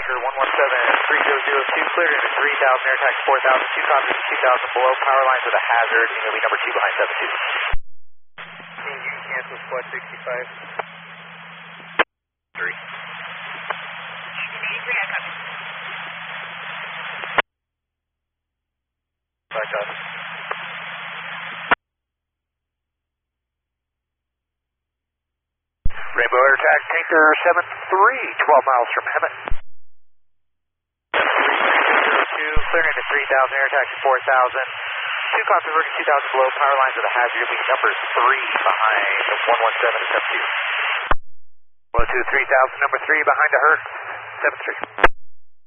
Roger, 117-3002, cleared into 3000, air taxi 4000, 2 copies to 2000 below, power lines with a hazard, immediately number 2 behind 72. You can cancel squad 65. 3. Back up. Rainbow Air Taxi Tanker 73, 12 miles from Hemet. 3202, clearing into 3000, air taxi 4000. 2 copies working 2000 below, power lines with a hazard, will be number 3 behind 117 to 72. 102 3000, number 3 behind a Hertz, 73.